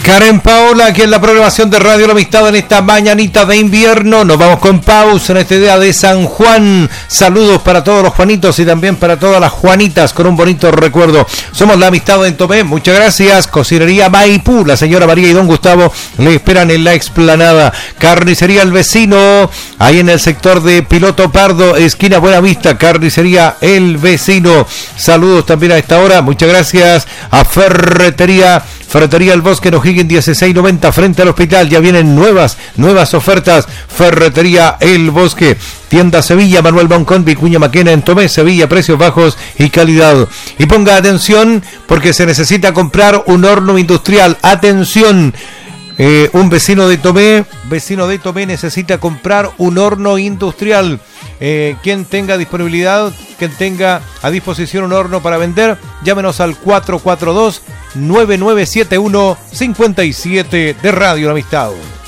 Karen Paola, aquí en la programación de Radio La Amistad en esta mañanita de invierno. Nos vamos con pausa en este día de San Juan. Saludos para todos los Juanitos y también para todas las Juanitas con un bonito recuerdo. Somos La Amistad en Tomé, muchas gracias. Cocinería Maipú, la señora María y don Gustavo le esperan en la explanada. Carnicería El Vecino, ahí en el sector de Piloto Pardo, esquina Buenavista. Carnicería El Vecino. Saludos también a esta hora, muchas gracias a Ferretería El Bosque en O'Higgins 1690 frente al hospital. Ya vienen nuevas ofertas. Ferretería El Bosque. Tienda Sevilla, Manuel Boncón, Vicuña Maquena en Tomé, Sevilla, precios bajos y calidad. Y ponga atención porque se necesita comprar un horno industrial. Atención. Un vecino de Tomé necesita comprar un horno industrial. Quien tenga disponibilidad, quien tenga a disposición un horno para vender, llámenos al 442-9971-57 de Radio La Amistad.